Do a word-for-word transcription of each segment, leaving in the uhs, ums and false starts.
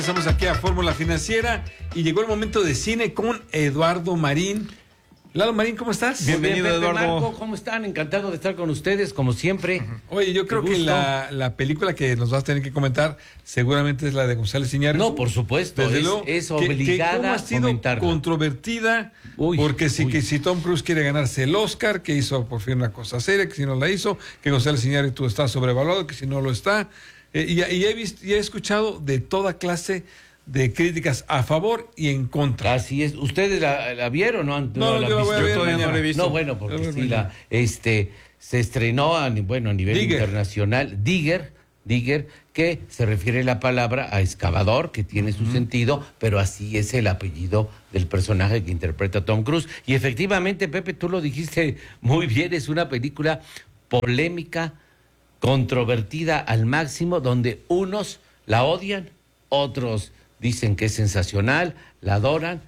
Estamos aquí a Fórmula Financiera y llegó el momento de cine con Eduardo Marín. Lalo Marín, ¿cómo estás? Bienvenido, Pepe, Eduardo. Marco, ¿cómo están? Encantado de estar con ustedes, como siempre. Oye, yo creo que la, la película que nos vas a tener que comentar seguramente es la de González Iñárritu. No, por supuesto, Desde es, luego, es que- obligada que cómo ha a sido comentarla. controvertida, Uy, porque si, uy. que si Tom Cruise quiere ganarse el Oscar, que hizo por fin una cosa seria, que si no la hizo, que González Iñárritu está sobrevaluado, que si no lo está. Eh, y, y he visto, y he escuchado de toda clase de críticas a favor y en contra. Así es. ¿Ustedes la, la vieron o no? han- No, la yo la han voy a visto? ver todavía no mañana. la he visto. No, bueno, Yo porque la sí, veo la, mañana. este, se estrenó a, ni- bueno, a nivel Digger. internacional, Digger, Digger, que se refiere la palabra a excavador, que tiene su sentido, pero así es el apellido del personaje que interpreta Tom Cruise. Y efectivamente, Pepe, tú lo dijiste muy bien, es una película polémica, controvertida al máximo, donde unos la odian, otros dicen que es sensacional, la adoran,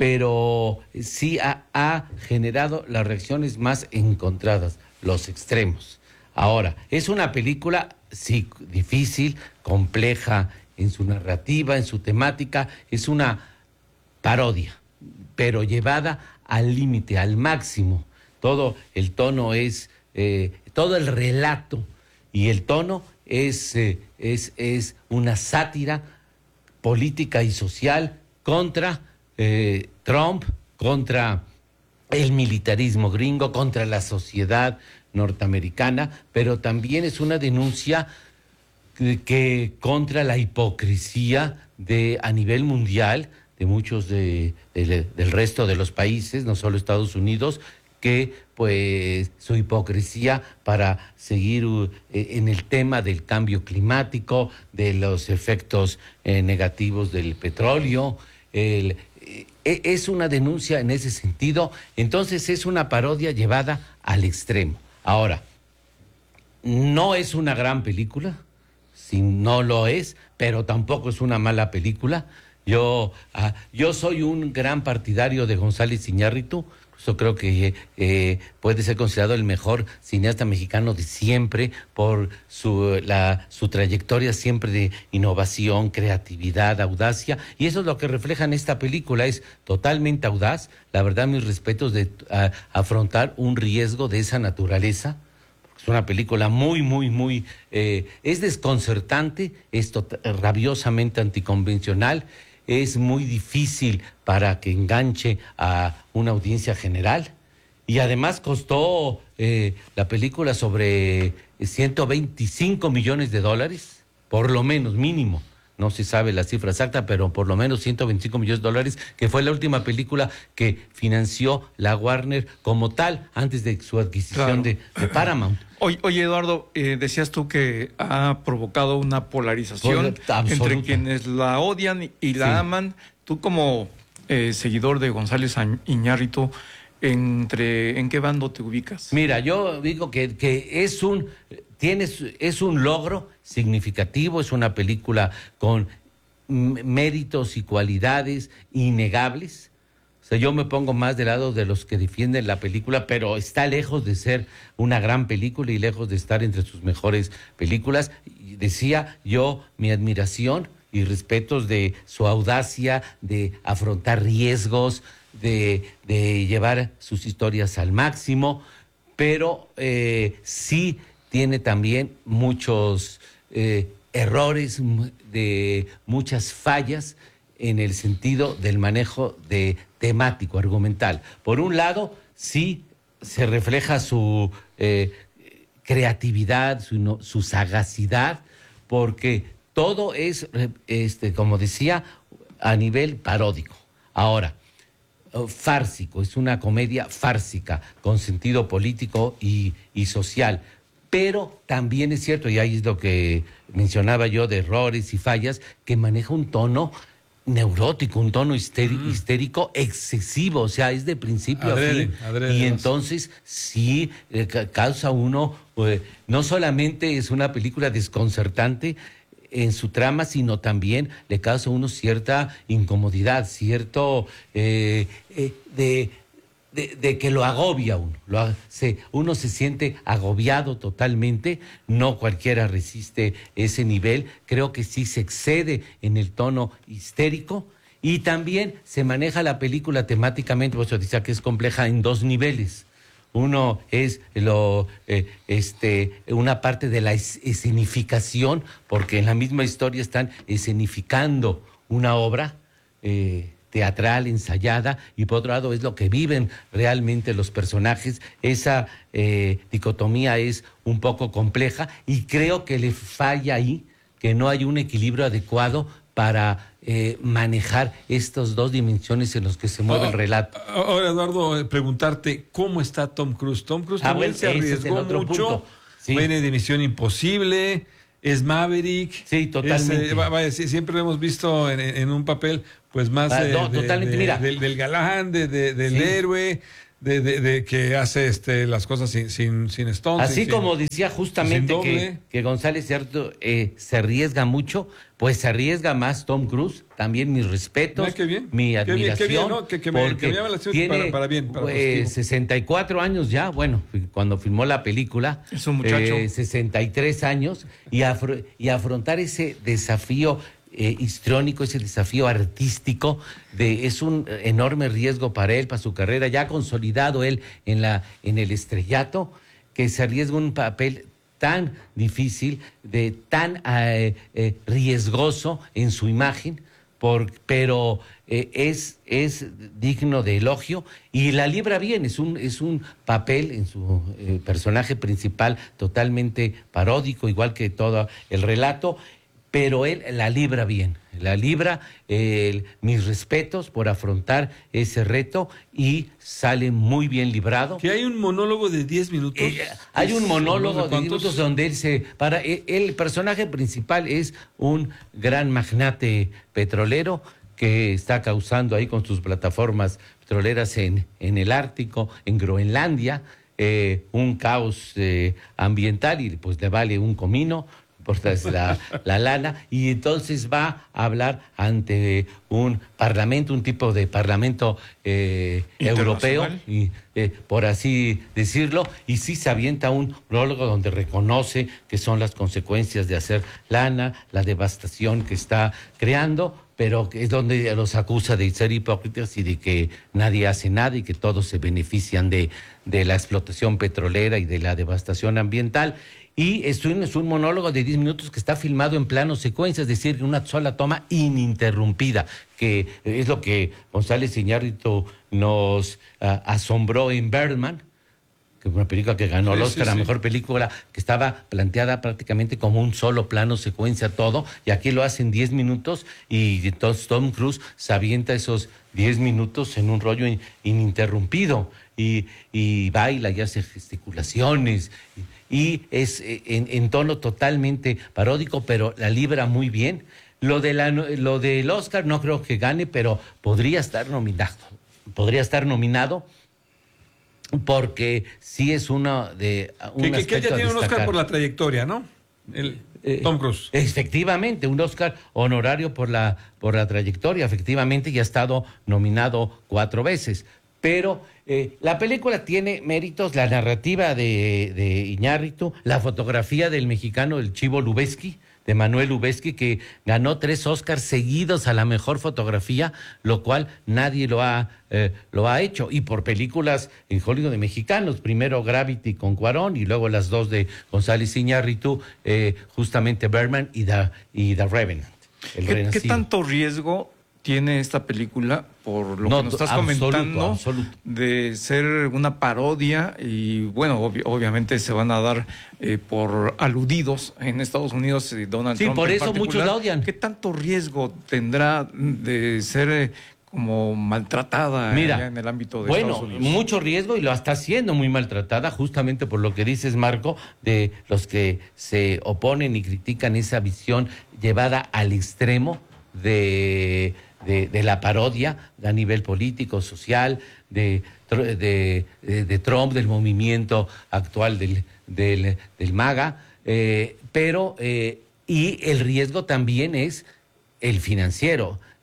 pero sí ha, ha generado las reacciones más encontradas, los extremos. Ahora, es una película, sí, difícil, compleja en su narrativa, en su temática, es una parodia, pero llevada al límite, al máximo. Todo el tono es, eh, todo el relato y el tono es, eh, es, es una sátira política y social contra eh, Trump, contra el militarismo gringo, contra la sociedad norteamericana, pero también es una denuncia que, que contra la hipocresía de a nivel mundial de muchos de, de- del resto de los países, no solo Estados Unidos, que pues su hipocresía para seguir uh, eh, en el tema del cambio climático, de los efectos eh, negativos del petróleo. El, eh, es una denuncia en ese sentido, entonces es una parodia llevada al extremo. Ahora, no es una gran película, si no lo es, pero tampoco es una mala película. Yo, ah, yo soy un gran partidario de González Iñárritu. Yo creo que eh, puede ser considerado el mejor cineasta mexicano de siempre por su, la, su trayectoria siempre de innovación, creatividad, audacia. Y eso es lo que refleja en esta película. Es totalmente audaz. La verdad, mis respetos de a, afrontar un riesgo de esa naturaleza. Es una película muy, muy, muy... Eh, es desconcertante, es tot- rabiosamente anticonvencional, es muy difícil para que enganche a una audiencia general. Y además costó eh, la película sobre ciento veinticinco millones de dólares, por lo menos, mínimo. No se sabe la cifra exacta, pero por lo menos ciento veinticinco millones de dólares, que fue la última película que financió la Warner como tal, antes de su adquisición Claro. de, de Paramount. Oye, oye, Eduardo, eh, decías tú que ha provocado una polarización Correcto, absoluta. entre quienes la odian y, y la Sí. aman. Tú como eh, seguidor de González Iñárritu, entre ¿en qué bando te ubicas? Mira, yo digo que, que es un tienes es un logro significativo, es una película con m- méritos y cualidades innegables. O sea, yo me pongo más del lado de los que defienden la película, pero está lejos de ser una gran película y lejos de estar entre sus mejores películas. Y decía yo mi admiración y respetos de su audacia, de afrontar riesgos, de, de llevar sus historias al máximo, pero eh, sí tiene también muchos eh, errores, m- de muchas fallas en el sentido del manejo de temático, argumental. Por un lado, sí se refleja su eh, creatividad, su, ino- su sagacidad, porque todo es, eh, este, como decía, a nivel paródico. Ahora, eh, fársico, es una comedia fársica, con sentido político y, y social. Pero también es cierto, y ahí es lo que mencionaba yo de errores y fallas, que maneja un tono neurótico, un tono histéri- Mm. histérico excesivo, o sea, es de principio Adrede, a fin. adrede, y además. entonces sí eh, ca- causa uno, eh, no solamente es una película desconcertante en su trama, sino también le causa a uno cierta incomodidad, cierto eh, eh, de de, de que lo agobia uno. Lo, se, uno se siente agobiado totalmente, no cualquiera resiste ese nivel, creo que sí se excede en el tono histérico y también se maneja la película temáticamente, por eso decía que es compleja en dos niveles. Uno es lo, eh, este, una parte de la es, escenificación, porque en la misma historia están escenificando una obra eh, teatral, ensayada, y por otro lado es lo que viven realmente los personajes. Esa eh, dicotomía es un poco compleja y creo que le falla ahí, que no hay un equilibrio adecuado para eh, manejar estas dos dimensiones en las que se mueve oh, el relato. Ahora, Eduardo, preguntarte, ¿cómo está Tom Cruise? Tom Cruise ah, también bueno, se arriesgó mucho, sí. Viene de Misión Imposible, es Maverick. Sí, totalmente. Es, eh, vaya, siempre lo hemos visto en, en un papel pues más ah, no, de, totalmente, de, mira. Del, del galán, de, de, del sí. héroe. De, de, de que hace este las cosas sin sin, sin stones. Así sin, como decía justamente que, que González cierto eh, se arriesga mucho, pues se arriesga más Tom Cruise. También mis respetos, ah, qué bien, mi admiración. Qué bien, qué bien, ¿no? que, que me, que me llama la atención tiene para, para bien. Para eh, sesenta y cuatro años ya, bueno, cuando filmó la película. Es un muchacho. Eh, sesenta y tres años y, afro, y afrontar ese desafío Eh, histriónico, ese desafío artístico, de, es un enorme riesgo para él, para su carrera, ya consolidado él en, la, en el estrellato, que se arriesga un papel tan difícil, de tan eh, eh, riesgoso en su imagen, por, pero eh, es, es digno de elogio y la libra bien, es un, es un papel en su eh, personaje principal totalmente paródico, igual que todo el relato, pero él la libra bien, la libra, eh, mis respetos por afrontar ese reto y sale muy bien librado. Que hay un monólogo de diez minutos. Eh, hay un monólogo de diez minutos donde él se para el, el personaje principal es un gran magnate petrolero que está causando ahí con sus plataformas petroleras en, en el Ártico, en Groenlandia, eh, un caos eh, ambiental y pues le vale un comino la, la lana, y entonces va a hablar ante un parlamento, un tipo de parlamento eh, europeo, y, eh, por así decirlo, y sí se avienta un prólogo donde reconoce que son las consecuencias de hacer lana, la devastación que está creando, pero es donde los acusa de ser hipócritas y de que nadie hace nada y que todos se benefician de, de la explotación petrolera y de la devastación ambiental. Y es un, es un monólogo de diez minutos que está filmado en plano secuencia, es decir, una sola toma ininterrumpida, que es lo que González Iñárritu nos uh, asombró en Birdman, que es una película que ganó el Oscar a sí, sí, sí. Mejor Película, que estaba planteada prácticamente como un solo plano secuencia todo, y aquí lo hacen diez minutos, y entonces Tom Cruise se avienta esos diez minutos en un rollo in, ininterrumpido, y, y baila y hace gesticulaciones, y, y es en, en tono totalmente paródico, pero la libra muy bien. Lo, de la, lo del Oscar no creo que gane, pero podría estar nominado, podría estar nominado, porque sí es uno de un que, que ya tiene un Oscar por la trayectoria, ¿no? El eh, Tom Cruise. Efectivamente, un Oscar honorario por la por la trayectoria, efectivamente, y ha estado nominado cuatro veces. Pero eh, la película tiene méritos, la narrativa de, de Iñárritu, la fotografía del mexicano, el Chivo Lubezki, de Manuel Lubezki, que ganó tres Oscars seguidos a la mejor fotografía, lo cual nadie lo ha, eh, lo ha hecho. Y por películas en Hollywood de mexicanos, primero Gravity con Cuarón y luego las dos de González Iñárritu, eh, justamente Birdman y The, y The Revenant. El ¿Qué, ¿Qué tanto riesgo tiene esta película, por lo no, que nos estás absoluto, comentando, absoluto. de ser una parodia? Y bueno, ob- obviamente se van a dar eh, por aludidos en Estados Unidos y Donald sí, Trump. Sí, por en eso particular. Muchos la odian. ¿Qué tanto riesgo tendrá de ser eh, como maltratada Mira, allá en el ámbito de bueno, Estados Unidos? Bueno, mucho riesgo, y lo está siendo muy maltratada, justamente por lo que dices, Marco, de los que se oponen y critican esa visión llevada al extremo de... De, de la parodia a nivel político, social, de, de, de, de Trump, del movimiento actual del, del, del MAGA, eh, pero, eh, y el riesgo también es el financiero.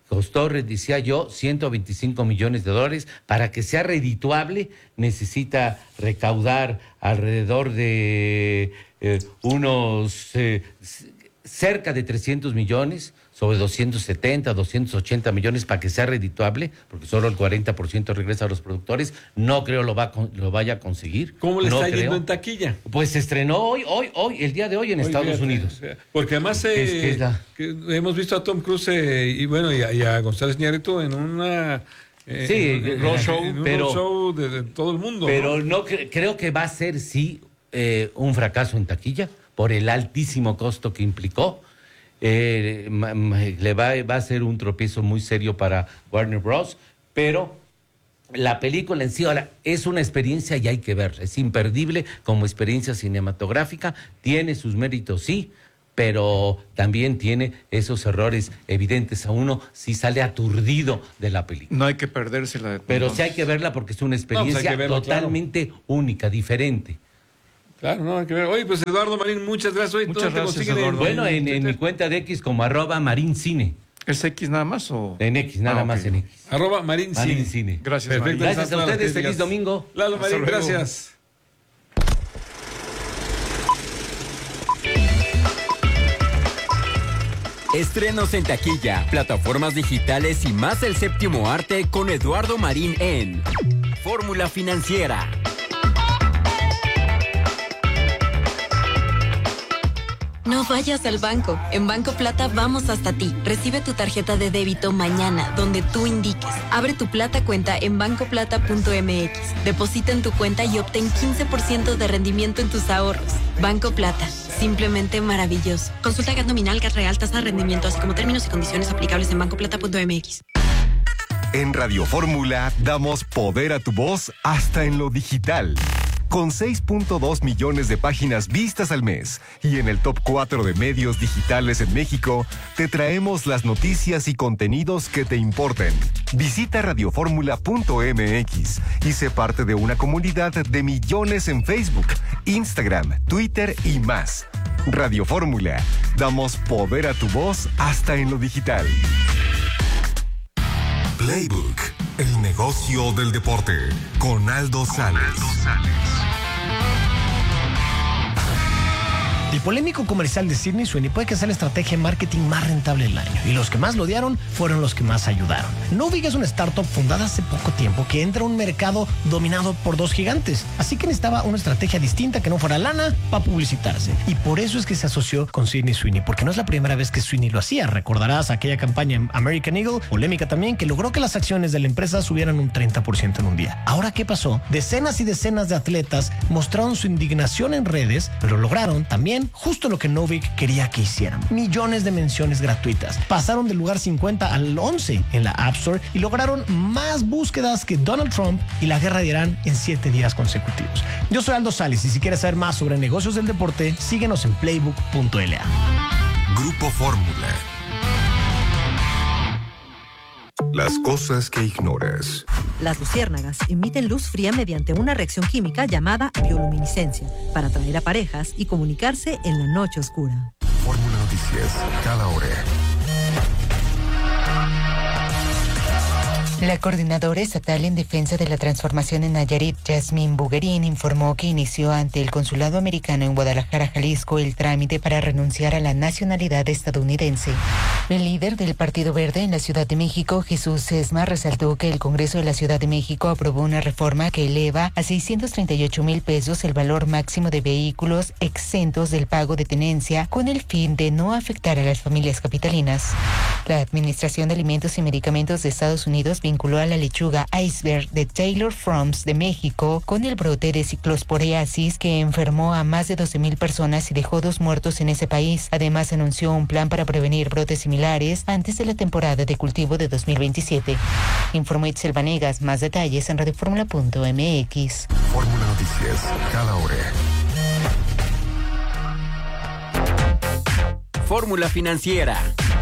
costó, decía yo, ciento veinticinco millones de dólares. Para que sea redituable, necesita recaudar alrededor de eh, unos eh, cerca de trescientos millones, sobre doscientos setenta, doscientos ochenta millones para que sea redituable, porque solo el cuarenta por ciento regresa a los productores. No creo lo, va, lo vaya a conseguir. ¿Cómo le no está creo. yendo en taquilla? Pues se estrenó hoy, hoy, hoy, el día de hoy en hoy, Estados fíjate, Unidos. Porque además eh, es que es la... que hemos visto a Tom Cruise eh, y bueno y a, y a González Iñárritu en una eh, sí, en, road show, en un pero, road show de, de todo el mundo. Pero no, no cre- creo que va a ser sí eh, un fracaso en taquilla por el altísimo costo que implicó. Eh, ma, ma, le va, va a ser un tropiezo muy serio para Warner Bros., pero la película en sí ahora es una experiencia y hay que verla, es imperdible como experiencia cinematográfica, tiene sus méritos, sí, pero también tiene esos errores evidentes. A uno sí sale aturdido de la película. No hay que perdérsela. Pero sí hay que verla porque es una experiencia no, pues verlo, totalmente claro. única, diferente. Claro, no hay que ver. Oye, pues Eduardo Marín, muchas gracias. Oye, muchas gracias, Eduardo. En, bueno, en, en mi cuenta de X como arroba Marín Cine. ¿Es X nada más o...? En X, nada ah, más okay. en X. Arroba Marín, Marín Cine. Cine. Gracias, Perfecto. Marín. Gracias a ustedes, feliz digas. domingo. Lalo Marín, gracias. Estrenos en taquilla, plataformas digitales y más el séptimo arte con Eduardo Marín en Fórmula Financiera. No vayas al banco. En Banco Plata vamos hasta ti. Recibe tu tarjeta de débito mañana, donde tú indiques. Abre tu Plata cuenta en banco plata punto m x. Deposita en tu cuenta y obtén quince por ciento de rendimiento en tus ahorros. Banco Plata. Simplemente maravilloso. Consulta G A T nominal, G A T real, tasa de rendimiento, así como términos y condiciones aplicables en banco plata punto m x. En Radio Fórmula damos poder a tu voz hasta en lo digital. Con seis punto dos millones de páginas vistas al mes y en el top cuatro de medios digitales en México, te traemos las noticias y contenidos que te importen. Visita radio fórmula punto m x y sé parte de una comunidad de millones en Facebook, Instagram, Twitter y más. Radio Fórmula, damos poder a tu voz hasta en lo digital. Playbook, el negocio del deporte, con Aldo Sales. El polémico comercial de Sydney Sweeney puede que sea la estrategia de marketing más rentable del año, y los que más lo odiaron fueron los que más ayudaron. Novig es una startup fundada hace poco tiempo que entra a un mercado dominado por dos gigantes, así que necesitaba una estrategia distinta que no fuera lana para publicitarse, y por eso es que se asoció con Sydney Sweeney, porque no es la primera vez que Sweeney lo hacía. Recordarás aquella campaña en American Eagle, polémica también, que logró que las acciones de la empresa subieran un treinta por ciento en un día. Ahora, ¿qué pasó? Decenas y decenas de atletas mostraron su indignación en redes, pero lograron también justo lo que Novik quería que hicieran: millones de menciones gratuitas. Pasaron del lugar cincuenta al once en la App Store y lograron más búsquedas que Donald Trump y la guerra de Irán en siete días consecutivos. Yo soy Aldo Sales y si quieres saber más sobre negocios del deporte, síguenos en playbook punto l a. Grupo Fórmula. Las cosas que ignoras. Las luciérnagas emiten luz fría mediante una reacción química llamada bioluminiscencia para atraer a parejas y comunicarse en la noche oscura. Fórmula Noticias, cada hora. La coordinadora estatal en defensa de la transformación en Nayarit, Yasmín Buguerín, informó que inició ante el consulado americano en Guadalajara, Jalisco, el trámite para renunciar a la nacionalidad estadounidense. El líder del Partido Verde en la Ciudad de México, Jesús Sesma, resaltó que el Congreso de la Ciudad de México aprobó una reforma que eleva a seiscientos treinta y ocho mil pesos el valor máximo de vehículos exentos del pago de tenencia, con el fin de no afectar a las familias capitalinas. La Administración de Alimentos y Medicamentos de Estados Unidos vinculó a la lechuga iceberg de Taylor Farms de México con el brote de ciclosporiasis que enfermó a más de doce mil personas y dejó dos muertos en ese país. Además, anunció un plan para prevenir brotes similares antes de la temporada de cultivo de dos mil veintisiete. Informó Itzel Vanegas. Más detalles en radio fórmula punto m x. Fórmula Noticias, cada hora. Fórmula Financiera.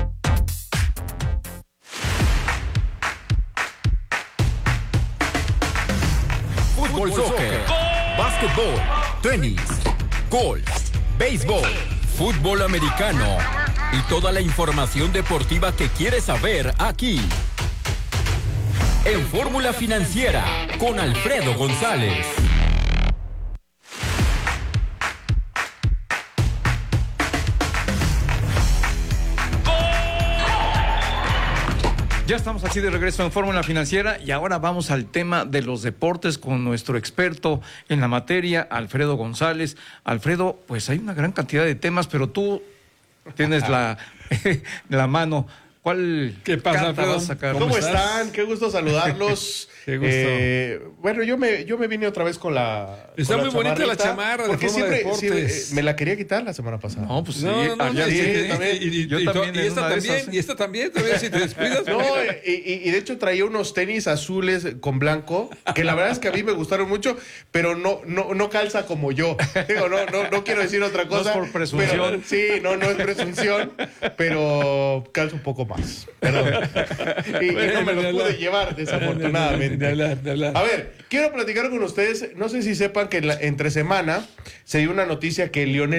Fútbol, soccer, básquetbol, tenis, golf, béisbol, fútbol americano y toda la información deportiva que quieres saber aquí. En Fórmula Financiera, con Alfredo González. Ya estamos aquí de regreso en Fórmula Financiera y ahora vamos al tema de los deportes con nuestro experto en la materia, Alfredo González. Alfredo, pues hay una gran cantidad de temas, pero tú tienes la, la mano. ¿Cuál ¿Qué pasa, carta vas a sacar? ¿Cómo, ¿Cómo están? Qué gusto saludarlos. Qué gusto. Eh, bueno, yo me, yo me vine otra vez con la. Está con muy la bonita la chamarra. Porque de siempre, Deportes. siempre me la quería quitar la semana pasada. No, pues sí. No, no, no, ayer no, sí, sí, sí, también, y, y, yo y, también. Y, y esta también, esas, y esta también, todavía si te descuidas. No, y, y, y de hecho traía unos tenis azules con blanco, que la verdad es que a mí me gustaron mucho, pero no, no, no calza como yo. Digo, no, no, no quiero decir otra cosa. No es por presunción. Pero, sí, no, no es presunción, pero calza un poco más. Perdón. Y, y no me los pude llevar, desafortunadamente. De hablar, de hablar. A ver, quiero platicar con ustedes. No sé si sepan que en la, entre semana se dio una noticia que Lionel